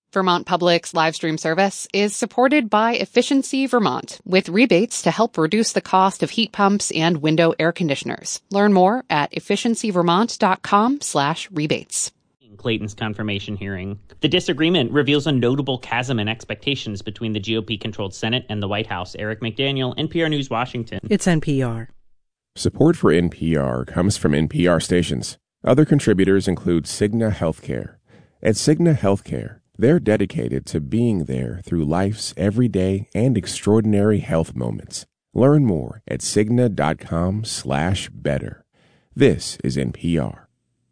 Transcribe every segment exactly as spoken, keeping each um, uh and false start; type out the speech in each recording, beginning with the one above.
Vermont Public's live stream service is supported by Efficiency Vermont, with rebates to help reduce the cost of heat pumps and window air conditioners. Learn more at efficiencyvermont.com slash rebates. Clayton's confirmation hearing. The disagreement reveals a notable chasm in expectations between the G O P-controlled Senate and the White House. Eric McDaniel, N P R News, Washington. It's N P R. Support for N P R comes from N P R stations. Other contributors include Cigna Healthcare. At Cigna Healthcare, they're dedicated to being there through life's everyday and extraordinary health moments. Learn more at Cigna.com slash better. This is N P R.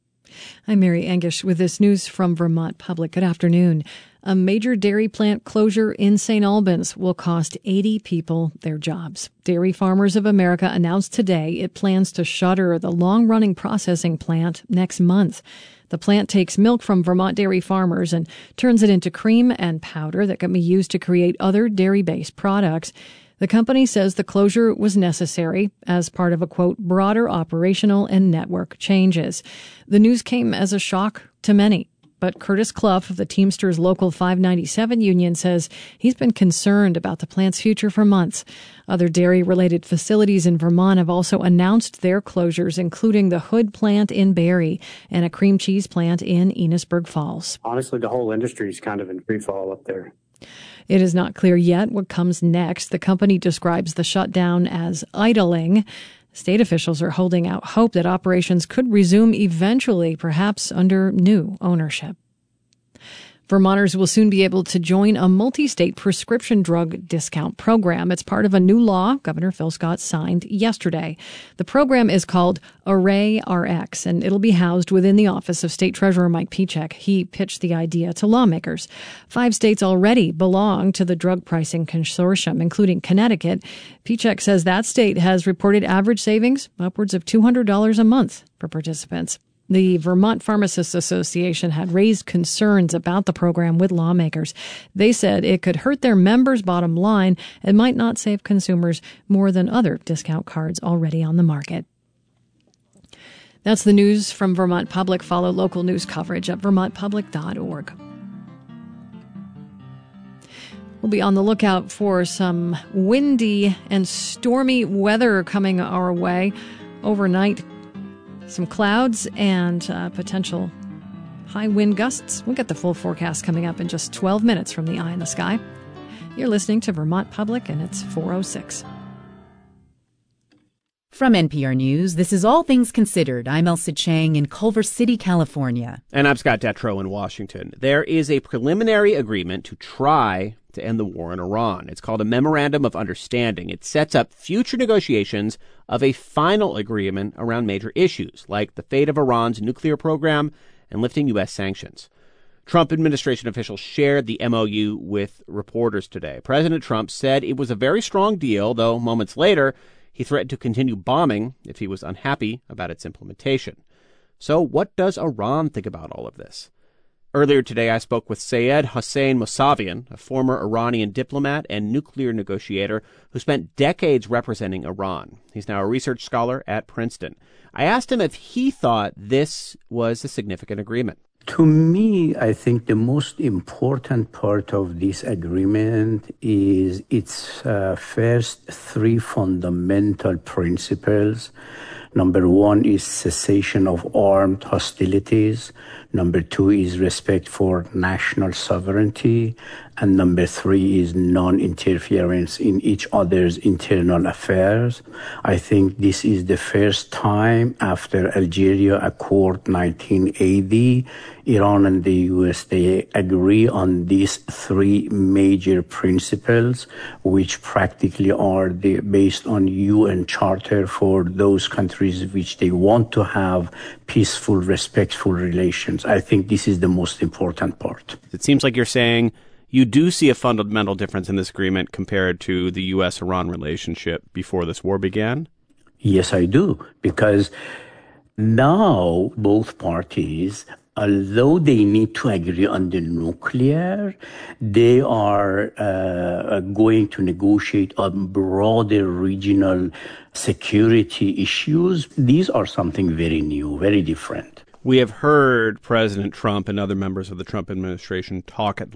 I'm Mary Angish with this news from Vermont Public. Good afternoon. A major dairy plant closure in Saint Albans will cost eighty people their jobs. Dairy Farmers of America announced today it plans to shutter the long-running processing plant next month. The plant takes milk from Vermont dairy farmers and turns it into cream and powder that can be used to create other dairy-based products. The company says the closure was necessary as part of a, quote, broader operational and network changes. The news came as a shock to many. But Curtis Clough of the Teamsters Local five ninety-seven union says he's been concerned about the plant's future for months. Other dairy-related facilities in Vermont have also announced their closures, including the Hood plant in Barrie and a cream cheese plant in Enosburg Falls. Honestly, the whole industry is kind of in free fall up there. It is not clear yet what comes next. The company describes the shutdown as idling. State officials are holding out hope that operations could resume eventually, perhaps under new ownership. Vermonters will soon be able to join a multi-state prescription drug discount program. It's part of a new law Governor Phil Scott signed yesterday. The program is called Array R X, and it'll be housed within the office of State Treasurer Mike Pieciak. He pitched the idea to lawmakers. Five states already belong to the drug pricing consortium, including Connecticut. Pieciak says that state has reported average savings upwards of two hundred dollars a month for participants. The Vermont Pharmacists Association had raised concerns about the program with lawmakers. They said it could hurt their members' bottom line and might not save consumers more than other discount cards already on the market. That's the news from Vermont Public. Follow local news coverage at vermont public dot org. We'll be on the lookout for some windy and stormy weather coming our way overnight. Some clouds and uh, potential high wind gusts. We'll get the full forecast coming up in just twelve minutes from the Eye in the Sky. You're listening to Vermont Public, and it's four oh six. From N P R News, this is All Things Considered. I'm Elsa Chang in Culver City, California. And I'm Scott Detrow in Washington. There is a preliminary agreement to try to end the war in Iran. It's called a Memorandum of Understanding. It sets up future negotiations of a final agreement around major issues, like the fate of Iran's nuclear program and lifting U S sanctions. Trump administration officials shared the M O U with reporters today. President Trump said it was a very strong deal, though moments later, he threatened to continue bombing if he was unhappy about its implementation. So what does Iran think about all of this? Earlier today, I spoke with Sayed Hossein Mousavian, a former Iranian diplomat and nuclear negotiator who spent decades representing Iran. He's now a research scholar at Princeton. I asked him if he thought this was a significant agreement. To me, I think the most important part of this agreement is its uh, first three fundamental principles. Number one is cessation of armed hostilities. Number two is respect for national sovereignty. And number three is non-interference in each other's internal affairs. I think this is the first time after Algeria Accord nineteen eighty, Iran and the U S, they agree on these three major principles, which practically are the, based on U N Charter for those countries which they want to have peaceful, respectful relations. I think this is the most important part. It seems like you're saying you do see a fundamental difference in this agreement compared to the U S Iran relationship before this war began? Yes, I do, because now both parties, although they need to agree on the nuclear, they are uh, going to negotiate on broader regional security issues. These are something very new, very different. We have heard President Trump and other members of the Trump administration talk at